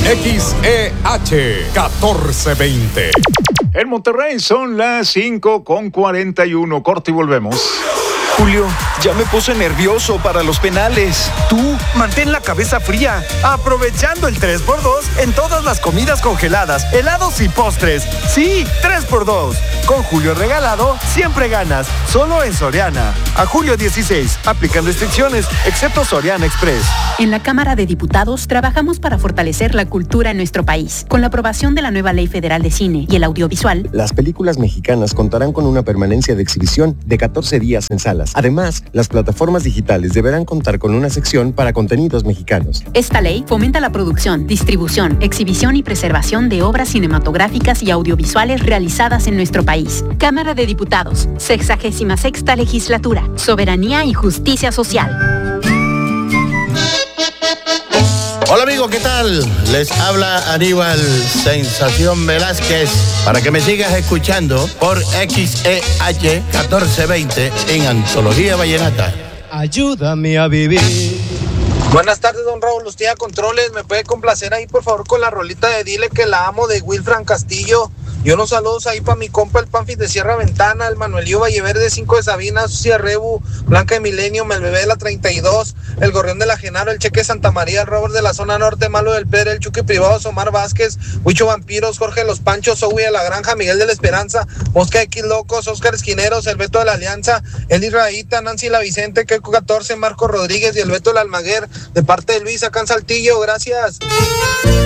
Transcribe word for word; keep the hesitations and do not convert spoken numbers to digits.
X E H catorce veinte. En Monterrey son las cinco con cuarenta y uno. Corte y volvemos. Julio, ya me puse nervioso para los penales. Tú, mantén la cabeza fría, aprovechando el tres por dos en todas las comidas congeladas, helados y postres. Sí, tres por dos. Con Julio regalado, siempre ganas. Solo en Soriana. A julio dieciséis, aplican restricciones, excepto Soriana Express. En la Cámara de Diputados trabajamos para fortalecer la cultura en nuestro país. Con la aprobación de la nueva Ley Federal de Cine y el audiovisual, las películas mexicanas contarán con una permanencia de exhibición de catorce días en salas. Además, las plataformas digitales deberán contar con una sección para contenidos mexicanos. Esta ley fomenta la producción, distribución, exhibición y preservación de obras cinematográficas y audiovisuales realizadas en nuestro país. Cámara de Diputados, sexagésima sexta legislatura, soberanía y justicia social. Hola amigos, ¿qué tal? Les habla Aníbal Sensación Velázquez para que me sigas escuchando por X E H catorce veinte en Antología Vallenata. Ayúdame a vivir. Buenas tardes, don Raúl Lustia Controles. ¿Me puede complacer ahí, por favor, con la rolita de Dile que la amo de Wilfran Castillo? Y unos saludos ahí para mi compa, el Panfis de Sierra Ventana, el Manuelío Valleverde, cinco de Sabina, Sucia Rebu, Blanca de Milenio, el bebé de la treinta y dos, el Gorrión de la Genaro, el Cheque Santa María, el Robert de la Zona Norte, Malo del Pedro, el Chucky Privados, Omar Vázquez, Huicho Vampiros, Jorge Los Panchos, Zoe de la Granja, Miguel de la Esperanza, Mosca X Locos, Oscar Esquineros, el Beto de la Alianza, el Israelita, Nancy La Vicente, Keco catorce, Marco Rodríguez y el Beto del Almaguer, de parte de Luis, acá en Saltillo. Gracias.